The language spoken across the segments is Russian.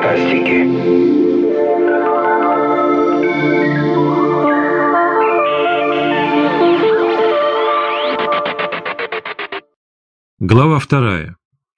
фантастики. Глава 2.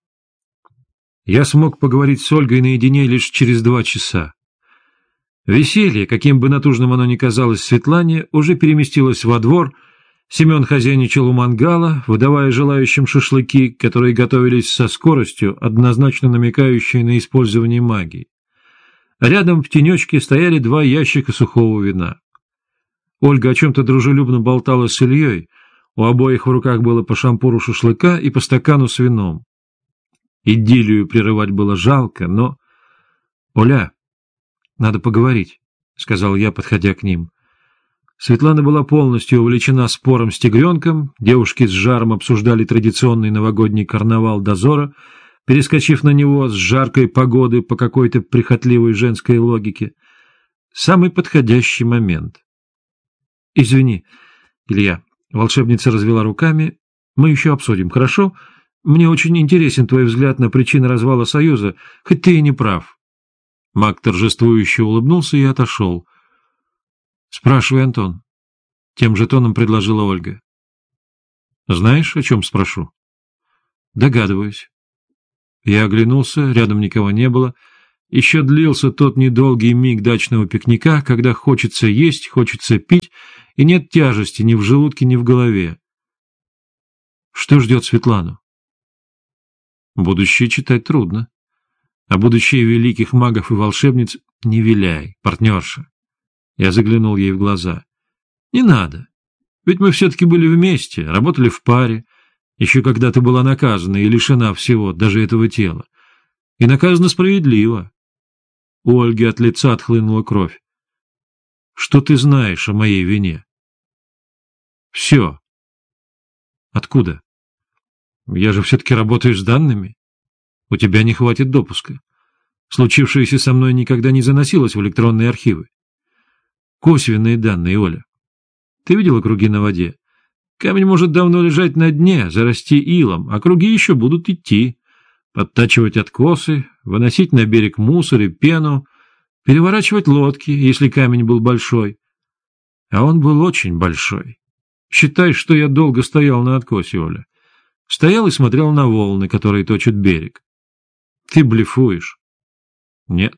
Я смог поговорить с Ольгой наедине лишь через 2 часа. Веселье, каким бы натужным оно ни казалось Светлане, уже переместилось во двор. Семен хозяйничал у мангала, выдавая желающим шашлыки, которые готовились со скоростью, однозначно намекающей на использование магии. Рядом в тенечке стояли 2 ящика сухого вина. Ольга о чем-то дружелюбно болтала с Ильей, у обоих в руках было по шампуру шашлыка и по стакану с вином. Идиллию прерывать было жалко, но... — Оля, надо поговорить, — сказал я, подходя к ним. Светлана была полностью увлечена спором с тигренком, девушки с жаром обсуждали традиционный новогодний карнавал дозора, перескочив на него с жаркой погоды по какой-то прихотливой женской логике. Самый подходящий момент. — Извини, Илья. Волшебница развела руками. «Мы еще обсудим, хорошо? Мне очень интересен твой взгляд на причины развала Союза, хоть ты и не прав». Маг торжествующе улыбнулся и отошел. «Спрашивай, Антон». Тем же тоном предложила Ольга. «Знаешь, о чем спрошу?» «Догадываюсь». Я оглянулся, рядом никого не было. Еще длился тот недолгий миг дачного пикника, когда хочется есть, хочется пить, и нет тяжести ни в желудке, ни в голове. Что ждет Светлану? Будущее читать трудно. А будущее великих магов и волшебниц не виляй, партнерша. Я заглянул ей в глаза. Не надо. Ведь мы все-таки были вместе, работали в паре. Еще когда ты была наказана и лишена всего, даже этого тела. И наказана справедливо. У Ольги от лица отхлынула кровь. Что ты знаешь о моей вине? Все. Откуда? Я же все-таки работаю с данными. У тебя не хватит допуска. Случившееся со мной никогда не заносилось в электронные архивы. Косвенные данные, Оля. Ты видела круги на воде? Камень может давно лежать на дне, зарасти илом, а круги еще будут идти. Подтачивать откосы, выносить на берег мусор и пену, переворачивать лодки, если камень был большой. А он был очень большой. Считай, что я долго стоял на откосе, Оля. Стоял и смотрел на волны, которые точат берег. Ты блефуешь. Нет.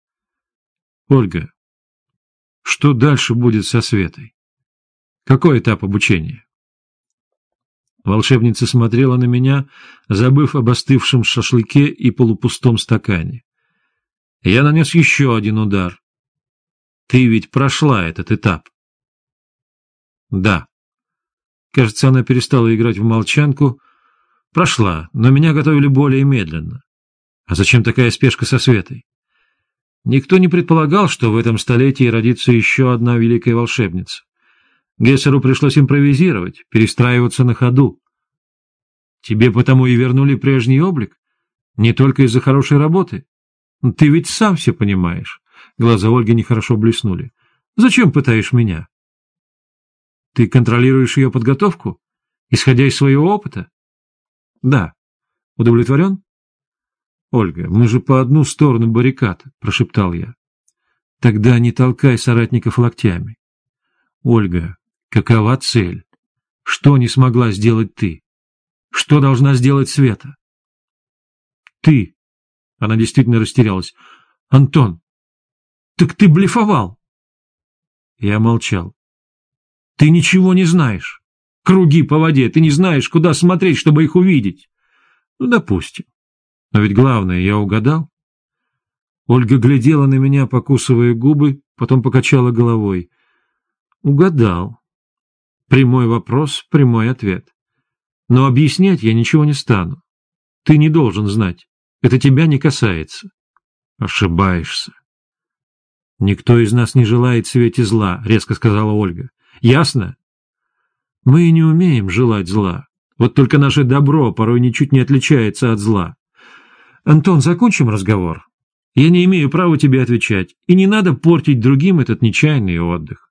Ольга, что дальше будет со Светой? Какой этап обучения? Волшебница смотрела на меня, забыв об остывшем шашлыке и полупустом стакане. Я нанес еще один удар. Ты ведь прошла этот этап. Да. Кажется, она перестала играть в молчанку. Прошла, но меня готовили более медленно. А зачем такая спешка со Светой? Никто не предполагал, что в этом столетии родится еще одна великая волшебница. Гессеру пришлось импровизировать, перестраиваться на ходу. Тебе потому и вернули прежний облик? Не только из-за хорошей работы? Ты ведь сам все понимаешь. Глаза Ольги нехорошо блеснули. Зачем пытаешь меня? Ты контролируешь ее подготовку? Исходя из своего опыта? Да. Удовлетворен? Ольга, мы же по одну сторону баррикад, прошептал я. Тогда не толкай соратников локтями. Ольга, какова цель? Что не смогла сделать ты? Что должна сделать Света? Ты. Она действительно растерялась. Антон, так ты блефовал. Я молчал. Ты ничего не знаешь. Круги по воде, ты не знаешь, куда смотреть, чтобы их увидеть. Ну, допустим. Но ведь главное, я угадал. Ольга глядела на меня, покусывая губы, потом покачала головой. Угадал. Прямой вопрос, прямой ответ. Но объяснять я ничего не стану. Ты не должен знать. Это тебя не касается. Ошибаешься. Никто из нас не желает Свете зла, резко сказала Ольга. Ясно? Мы не умеем желать зла. Вот только наше добро порой ничуть не отличается от зла. Антон, закончим разговор. Я не имею права тебе отвечать, и не надо портить другим этот нечаянный отдых.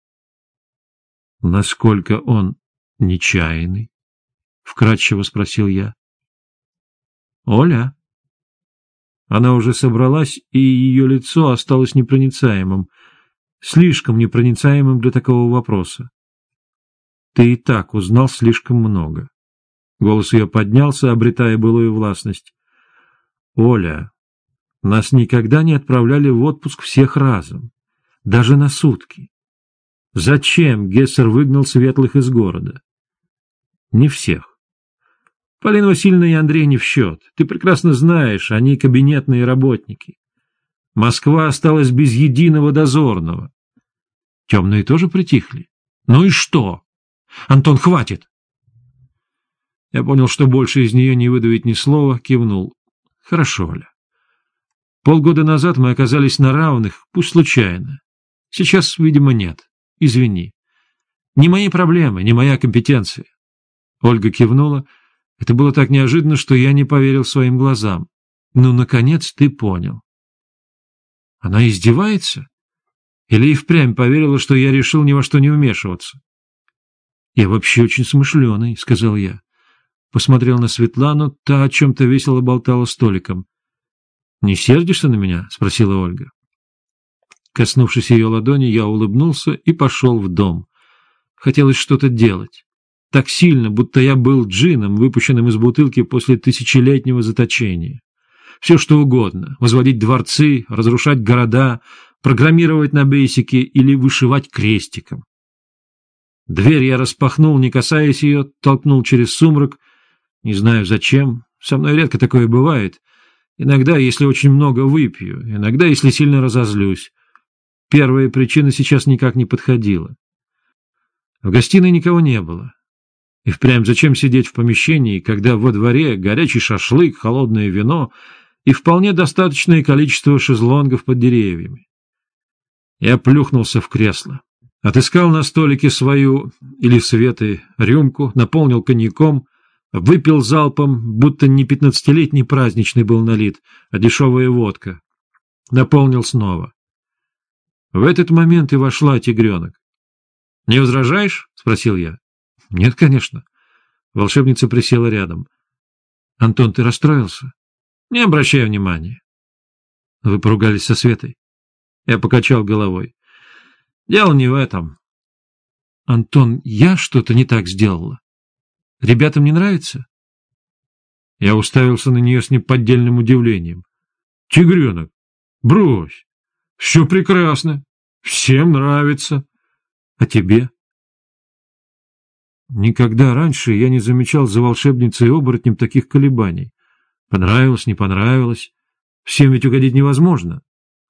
Насколько он нечаянный? Вкратчиво спросил я. Оля. Она уже собралась, и ее лицо осталось непроницаемым, слишком непроницаемым для такого вопроса. «Ты и так узнал слишком много». Голос ее поднялся, обретая былую властность. «Оля, нас никогда не отправляли в отпуск всех разом, даже на сутки. Зачем Гессер выгнал светлых из города? Не всех. Полина Васильевна и Андрей не в счет. Ты прекрасно знаешь, они кабинетные работники. Москва осталась без единого дозорного. Темные тоже притихли. Ну и что? Антон, хватит!» Я понял, что больше из нее не выдавить ни слова, кивнул. «Хорошо, Оля. Полгода назад мы оказались на равных, пусть случайно. Сейчас, видимо, нет. Извини. Не мои проблемы, не моя компетенция». Ольга кивнула. Это было так неожиданно, что я не поверил своим глазам. «Ну, наконец, ты понял». Она издевается? Или и впрямь поверила, что я решил ни во что не вмешиваться? «Я вообще очень смышленый», — сказал я. Посмотрел на Светлану, та о чем-то весело болтала столиком. «Не сердишься на меня?» — спросила Ольга. Коснувшись ее ладони, я улыбнулся и пошел в дом. Хотелось что-то делать. Так сильно, будто я был джинном, выпущенным из бутылки после тысячелетнего заточения. Все что угодно — возводить дворцы, разрушать города, программировать на бейсике или вышивать крестиком. Дверь я распахнул, не касаясь ее, толкнул через сумрак. Не знаю зачем, со мной редко такое бывает. Иногда, если очень много выпью, иногда, если сильно разозлюсь. Первая причина сейчас никак не подходила. В гостиной никого не было. И впрямь зачем сидеть в помещении, когда во дворе горячий шашлык, холодное вино и вполне достаточное количество шезлонгов под деревьями? Я плюхнулся в кресло, отыскал на столике свою, или Светы, рюмку, наполнил коньяком, выпил залпом, будто не 15-летний праздничный был налит, а дешевая водка. Наполнил снова. В этот момент и вошла Тигренок. «Не возражаешь?» — спросил я. «Нет, конечно». Волшебница присела рядом. «Антон, ты расстроился?» «Не обращай внимания». «Вы поругались со Светой?» Я покачал головой. «Дело не в этом». «Антон, я что-то не так сделала? Ребятам не нравится?» Я уставился на нее с неподдельным удивлением. «Тигренок, брось! Все прекрасно! Всем нравится! А тебе?» Никогда раньше я не замечал за волшебницей и оборотнем таких колебаний. Понравилось, не понравилось. Всем ведь угодить невозможно.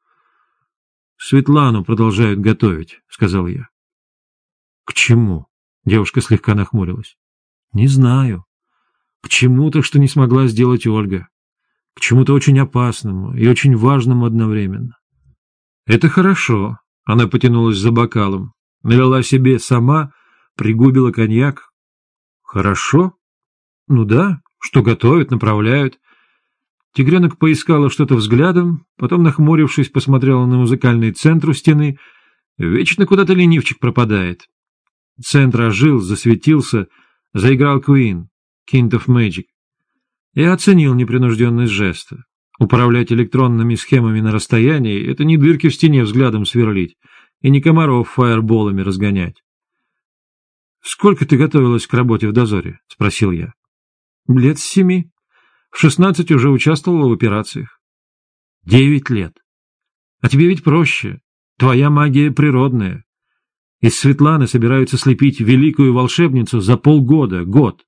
«Светлану продолжают готовить», — сказал я. «К чему?» — девушка слегка нахмурилась. «Не знаю. К чему-то, что не смогла сделать Ольга. К чему-то очень опасному и очень важному одновременно». «Это хорошо», — она потянулась за бокалом, налила себе сама, пригубила коньяк. «Хорошо? Ну да, что готовят, направляют». Тигренок поискала что-то взглядом, потом, нахмурившись, посмотрела на музыкальный центр у стены. Вечно куда-то ленивчик пропадает. Центр ожил, засветился, заиграл Queen, Kind of Magic. Я оценил непринужденность жеста. Управлять электронными схемами на расстоянии — это не дырки в стене взглядом сверлить и не комаров фаерболами разгонять. «Сколько ты готовилась к работе в дозоре?» — спросил я. «Лет с 7. В 16 уже участвовала в операциях». 9 лет. А тебе ведь проще. Твоя магия природная. Из Светланы собираются слепить великую волшебницу за полгода, год.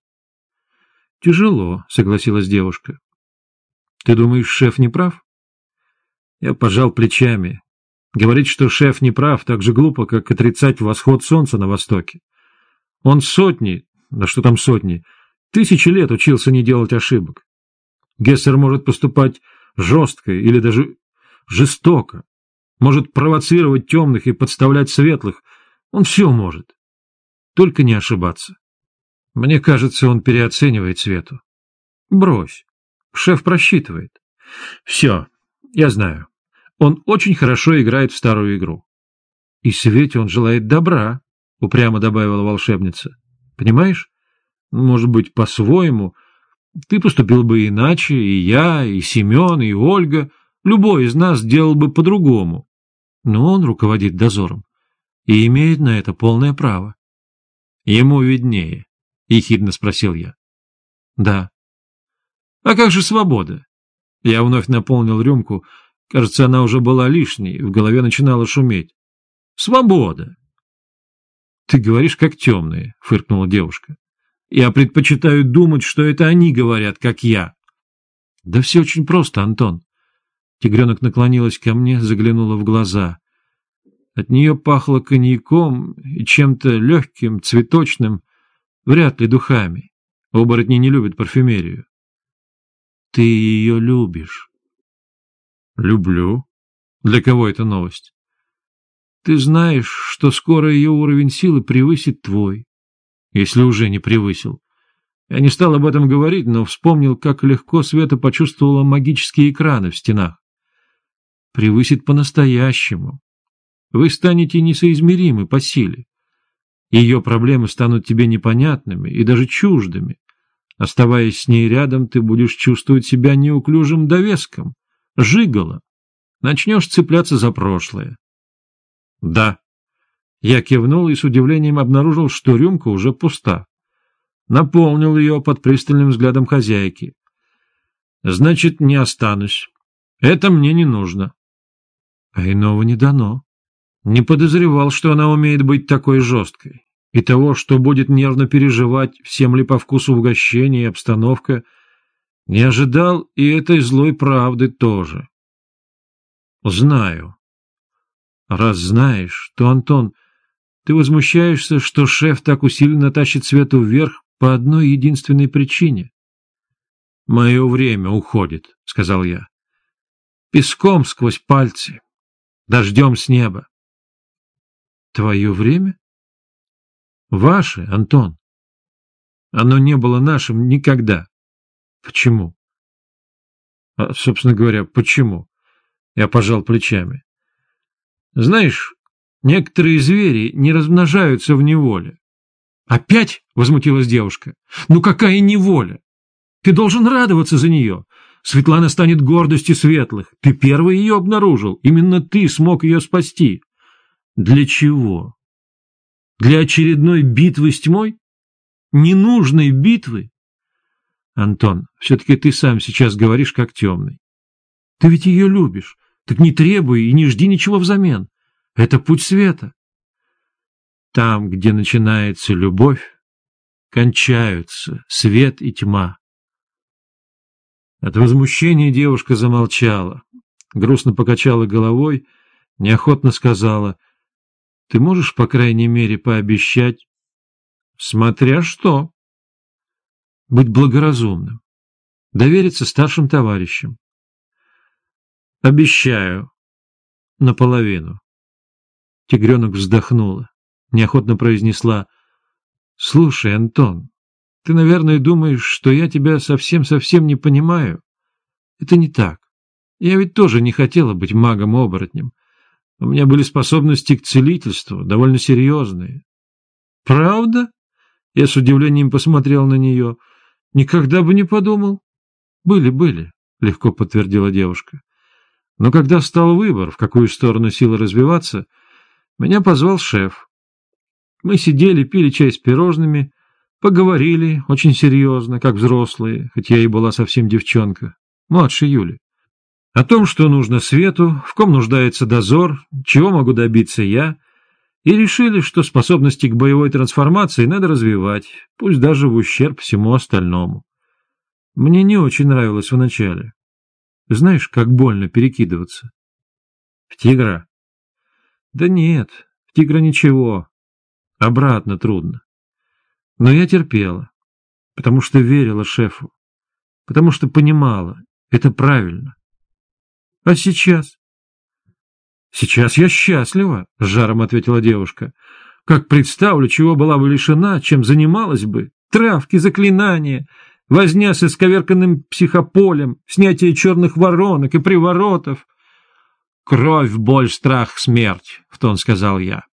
Тяжело, согласилась девушка. Ты думаешь, шеф не прав? Я пожал плечами. Говорить, что шеф не прав, так же глупо, как отрицать восход солнца на востоке. Он сотни, да что там сотни, тысячи лет учился не делать ошибок. Гессер может поступать жестко или даже жестоко, может провоцировать темных и подставлять светлых. Он все может. Только не ошибаться. Мне кажется, он переоценивает Свету. Брось. Шеф просчитывает. Все, я знаю. Он очень хорошо играет в старую игру. И Свете он желает добра, упрямо добавила волшебница. Понимаешь? Может быть, по-своему. Ты поступил бы иначе, и я, и Семен, и Ольга. Любой из нас сделал бы по-другому. Но он руководит дозором и имеет на это полное право. Ему виднее, — ехидно спросил я. Да. А как же свобода? Я вновь наполнил рюмку. Кажется, она уже была лишней, в голове начинала шуметь. Свобода. Ты говоришь, как темные, — фыркнула девушка. Я предпочитаю думать, что это они говорят, как я. Да все очень просто, Антон. Тигренок наклонилась ко мне, заглянула в глаза. От нее пахло коньяком и чем-то легким, цветочным, вряд ли духами. Оборотни не любят парфюмерию. Ты ее любишь. Люблю. Для кого это новость? Ты знаешь, что скоро ее уровень силы превысит твой, если уже не превысил. Я не стал об этом говорить, но вспомнил, как легко Света почувствовала магические экраны в стенах. Превысит по-настоящему. Вы станете несоизмеримы по силе. Ее проблемы станут тебе непонятными и даже чуждыми. Оставаясь с ней рядом, ты будешь чувствовать себя неуклюжим довеском, жиголо. Начнешь цепляться за прошлое. Да. Я кивнул и с удивлением обнаружил, что рюмка уже пуста. Наполнил ее под пристальным взглядом хозяйки. Значит, не останусь. Это мне не нужно. А иного не дано. Не подозревал, что она умеет быть такой жесткой. И того, что будет нервно переживать, всем ли по вкусу угощение и обстановка, не ожидал и этой злой правды тоже. Знаю. Раз знаешь, то, Антон, ты возмущаешься, что шеф так усиленно тащит Свету вверх по одной единственной причине. «Мое время уходит», — сказал я. «Песком сквозь пальцы, дождем с неба». «Твое время?» «Ваше, Антон. Оно не было нашим никогда». «Почему?» «Собственно говоря, почему?» Я пожал плечами. «Знаешь, некоторые звери не размножаются в неволе». «Опять?» — возмутилась девушка. «Ну какая неволя? Ты должен радоваться за нее. Светлана станет гордостью светлых. Ты первый ее обнаружил. Именно ты смог ее спасти». «Для чего? Для очередной битвы с тьмой? Ненужной битвы?» «Антон, все-таки ты сам сейчас говоришь как темный. Ты ведь ее любишь. Так не требуй и не жди ничего взамен. Это путь света. Там, где начинается любовь, кончаются свет и тьма». От возмущения девушка замолчала, грустно покачала головой, неохотно сказала: «Ты можешь, по крайней мере, пообещать?» «Смотря что». «Быть благоразумным, довериться старшим товарищам». «Обещаю. Наполовину». Тигренок вздохнула, неохотно произнесла: «Слушай, Антон, ты, наверное, думаешь, что я тебя совсем-совсем не понимаю. Это не так. Я ведь тоже не хотела быть магом-оборотнем. У меня были способности к целительству, довольно серьезные». «Правда?» Я с удивлением посмотрел на нее. «Никогда бы не подумал». «Были», — легко подтвердила девушка. «Но когда стал выбор, в какую сторону силы развиваться, меня позвал шеф. Мы сидели, пили чай с пирожными, поговорили очень серьезно, как взрослые, хоть я и была совсем девчонка, младше Юли. О том, что нужно свету, в ком нуждается дозор, чего могу добиться я, и решили, что способности к боевой трансформации надо развивать, пусть даже в ущерб всему остальному. Мне не очень нравилось вначале. Знаешь, как больно перекидываться. В тигра? Да нет, в тигра ничего. Обратно трудно. Но я терпела, потому что верила шефу, потому что понимала, это правильно. А сейчас? Сейчас я счастлива, — с жаром ответила девушка. Как представлю, чего была бы лишена, чем занималась бы. Травки, заклинания, возня с исковерканным психополем, снятие черных воронок и приворотов. Кровь, боль, страх, смерть, — в тон сказал я.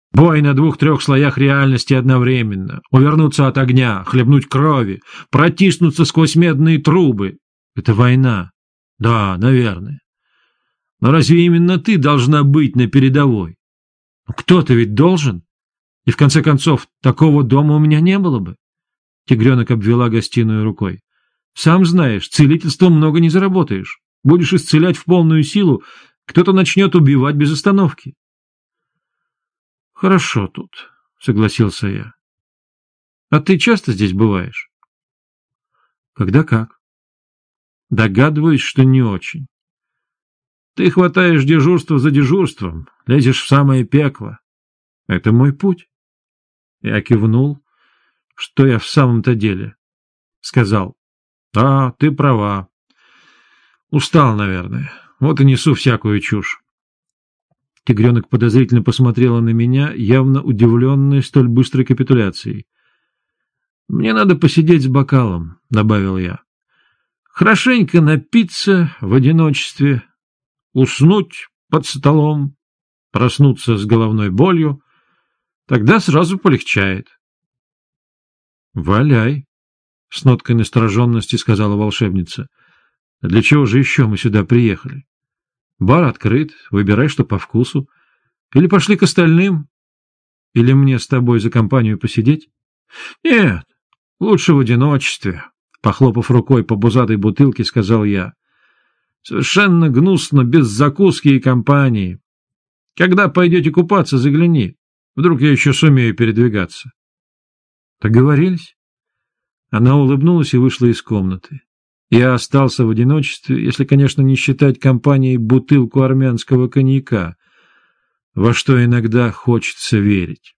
Бой на 2-3 слоях реальности одновременно, увернуться от огня, хлебнуть крови, протиснуться сквозь медные трубы — это война. Да, наверное. Но разве именно ты должна быть на передовой? Кто-то ведь должен. И в конце концов, такого дома у меня не было бы. Тигренок обвела гостиную рукой. Сам знаешь, целительством много не заработаешь. Будешь исцелять в полную силу, кто-то начнет убивать без остановки. Хорошо тут, согласился я. А ты часто здесь бываешь? Когда как. Догадываюсь, что не очень. Ты хватаешь дежурство за дежурством, лезешь в самое пекло. Это мой путь. Я кивнул, что я в самом-то деле. Сказал: да, ты права. Устал, наверное. Вот и несу всякую чушь. Тигренок подозрительно посмотрела на меня, явно удивленная столь быстрой капитуляцией. «Мне надо посидеть с бокалом», — добавил я. «Хорошенько напиться в одиночестве, уснуть под столом, проснуться с головной болью. Тогда сразу полегчает». «Валяй», — с ноткой настороженности сказала волшебница. «Для чего же еще мы сюда приехали? Бар открыт, выбирай, что по вкусу. Или пошли к остальным? Или мне с тобой за компанию посидеть?» «Нет, лучше в одиночестве», — похлопав рукой по пузатой бутылке, сказал я. «Совершенно гнусно, без закуски и компании. Когда пойдете купаться, загляни. Вдруг я еще сумею передвигаться». «Договорились?» Она улыбнулась и вышла из комнаты. Я остался в одиночестве, если, конечно, не считать компанией бутылку армянского коньяка, во что иногда хочется верить.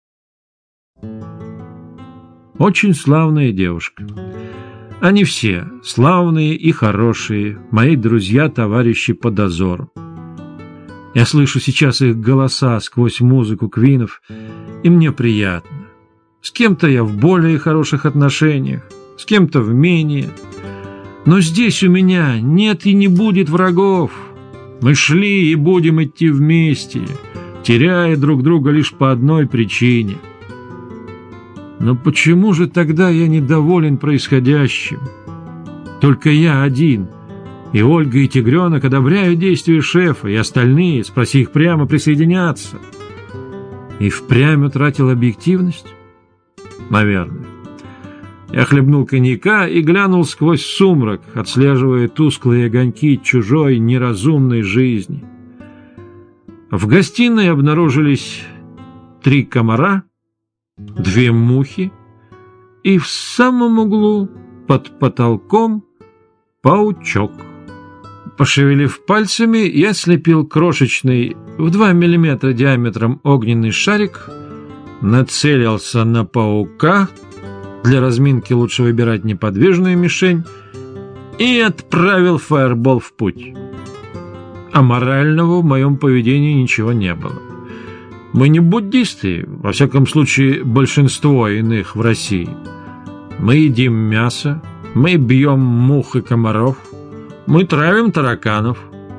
Очень славная девушка. Они все славные и хорошие, мои друзья-товарищи по дозору. Я слышу сейчас их голоса сквозь музыку квинов, и мне приятно. С кем-то я в более хороших отношениях, с кем-то в менее. Но здесь у меня нет и не будет врагов. Мы шли и будем идти вместе, теряя друг друга лишь по одной причине. Но почему же тогда я недоволен происходящим? Только я один, и Ольга и Тигренок одобряют действия шефа, и остальные, спроси их прямо, присоединятся. И впрямь утратил объективность? Наверное. Я хлебнул коньяка и глянул сквозь сумрак, отслеживая тусклые огоньки чужой неразумной жизни. В гостиной обнаружились 3 комара, 2 мухи, и в самом углу под потолком паучок. Пошевелив пальцами, я слепил крошечный в 2 мм диаметром огненный шарик, нацелился на паука. Для разминки лучше выбирать неподвижную мишень, и отправил фаербол в путь. Аморального в моем поведении ничего не было. Мы не буддисты, во всяком случае большинство иных в России. Мы едим мясо, мы бьем мух и комаров, мы травим тараканов.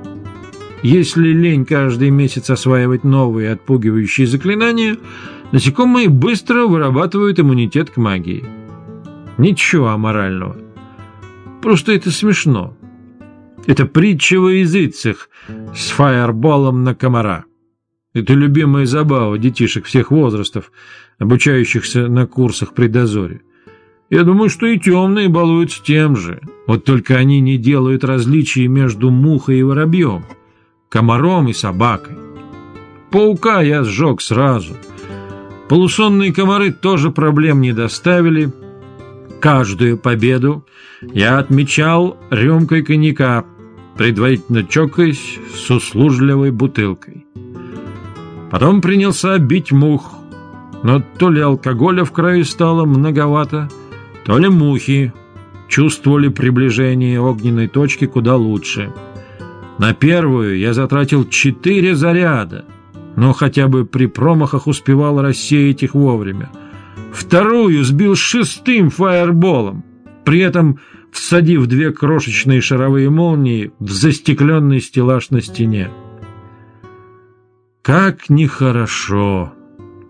Если лень каждый месяц осваивать новые отпугивающие заклинания, насекомые быстро вырабатывают иммунитет к магии. Ничего аморального. Просто это смешно. Это притча во языцах с фаерболом на комара. Это любимая забава детишек всех возрастов, обучающихся на курсах при дозоре. Я думаю, что и темные балуются тем же. Вот только они не делают различий между мухой и воробьем, комаром и собакой. Паука я сжег сразу. Полусонные комары тоже проблем не доставили. Каждую победу я отмечал рюмкой коньяка, предварительно чокаясь с услужливой бутылкой. Потом принялся бить мух, но то ли алкоголя в крови стало многовато, то ли мухи чувствовали приближение огненной точки куда лучше. На первую я затратил 4 заряда, но хотя бы при промахах успевал рассеять их вовремя. Вторую сбил 6-м фаерболом, при этом всадив 2 крошечные шаровые молнии в застекленный стеллаж на стене. Как нехорошо!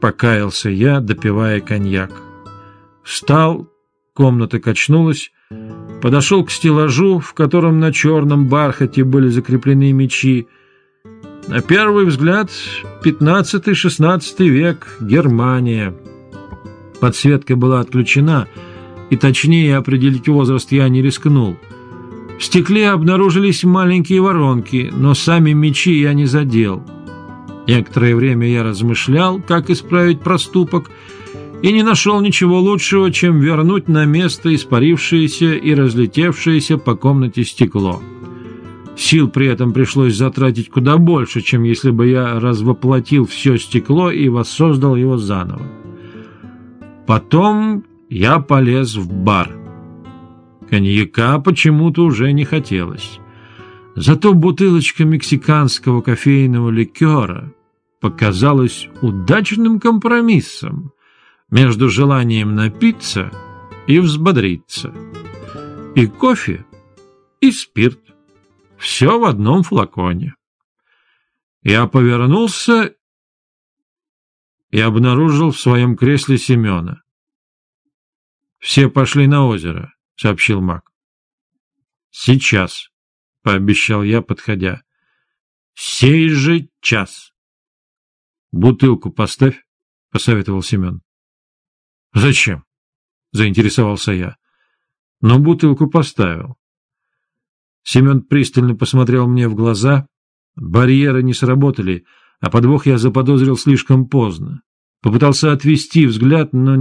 покаялся я, допивая коньяк. Встал, комната качнулась, подошел к стеллажу, в котором на черном бархате были закреплены мечи. На первый взгляд 15-16 век, Германия. Подсветка была отключена, и точнее определить возраст я не рискнул. В стекле обнаружились маленькие воронки, но сами мечи я не задел. Некоторое время я размышлял, как исправить проступок, и не нашел ничего лучшего, чем вернуть на место испарившееся и разлетевшееся по комнате стекло. Сил при этом пришлось затратить куда больше, чем если бы я развоплотил все стекло и воссоздал его заново. Потом я полез в бар. Коньяка почему-то уже не хотелось. Зато бутылочка мексиканского кофейного ликера показалась удачным компромиссом между желанием напиться и взбодриться. И кофе, и спирт. Все в одном флаконе. Я повернулся и обнаружил в своем кресле Семена. «Все пошли на озеро», — сообщил Мак. «Сейчас», — пообещал я, подходя. «Сей же час». «Бутылку поставь», — посоветовал Семен. «Зачем?» — заинтересовался я. Но бутылку поставил. Семен пристально посмотрел мне в глаза. Барьеры не сработали, а подвох я заподозрил слишком поздно. Попытался отвести взгляд, но